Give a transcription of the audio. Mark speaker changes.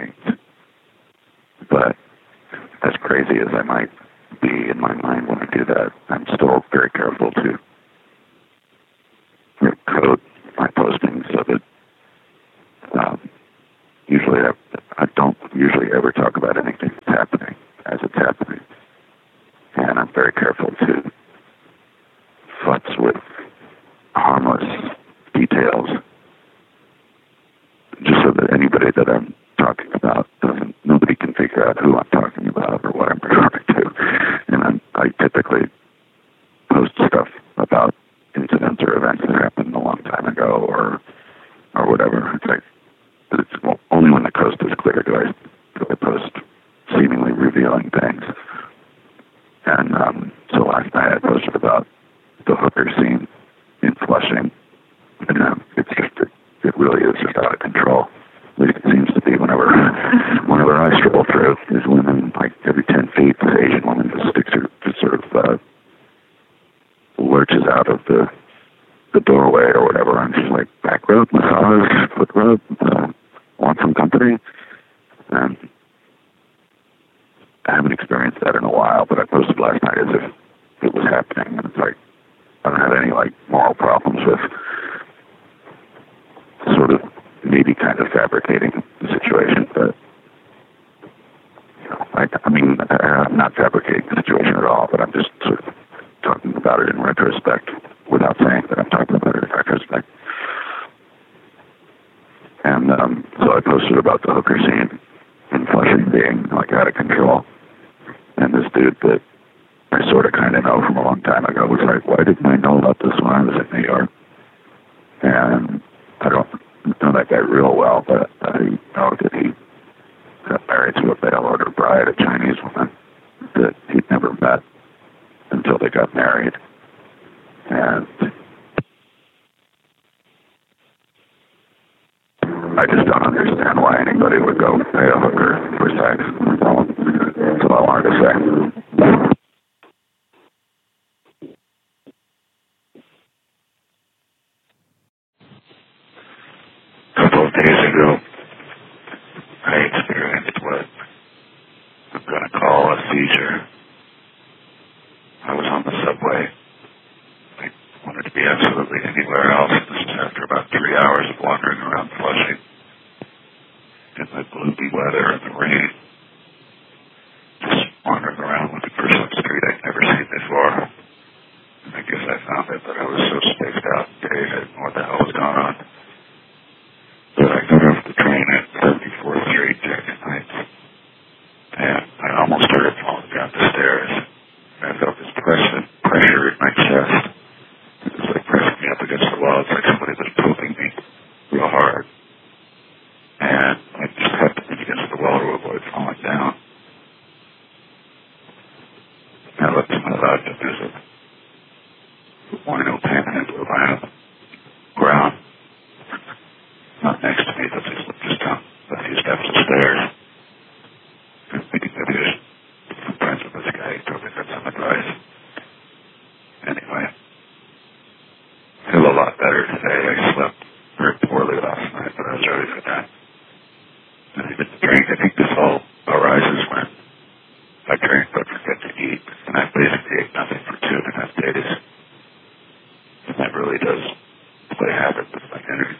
Speaker 1: scenes. But as crazy as I might be in my mind when I do that, I'm still very careful to code my postings so that usually I don't usually ever talk about anything that's happening as it's happening. And I'm very careful to futz with harmless details just so that anybody that I'm talking about nobody can figure out who I'm talking about or what I'm referring to. And I typically post stuff about incidents or events that happened a long time ago or whatever. It's like, only when the coast is clear do I post seemingly revealing things. And so last night I posted about the hooker scene in Flushing. And it really is just out of control. At least it seems to be whenever I stroll through. There's women, like every 10 feet, this Asian woman just sort of lurches out of the doorway or whatever, and she's like, back rub, massage, foot rub, want some company? And I haven't experienced that in a while, but I posted last night as if it was happening, and it's like, I don't have any moral problems with sort of maybe kind of fabricating the situation, but I'm not fabricating the situation at all, but I'm just sort of talking about it in retrospect without saying that I'm talking about it in retrospect. And so I posted about the hooker scene in Flushing being out of control. And this dude that I sort of kind of know from a long time ago was like, why didn't I know about this when I was in New York? And I don't know that guy real well, but I know that he got married to a bail order bride, a Chinese woman that he'd never met until they got married. And I just don't understand why anybody would go pay a hooker for sex. That's all I wanted to say. A couple of days ago, I experienced what I'm going to call a seizure. I was on the subway. I wanted to be absolutely anywhere else. This was after about 3 hours of wandering around Flushing in the gloomy weather and the rain. Just wandering around looking for some street I'd never seen before. And I guess I found it, but I was so spaced out today, I didn't know what the hell was going on. But I got off the train at 34th Street, Jackson Heights, and I almost started falling down the stairs. I felt this pressure in my chest. It was like pressing me up against the wall. It's like somebody was poking me real hard. And I just had to lean against the wall to avoid falling down. I looked to my left and there's a wino pan into a vinyl ground. Not next to me, but just down a few steps of stairs. I'm thinking maybe I'm friends with this guy. He probably got some advice. Anyway, I feel a lot better today. I slept very poorly last night, but I was ready for that. I think this all arises when I drink but forget to eat, and I basically ate nothing for 2.5 days. And that really does play havoc with my energy.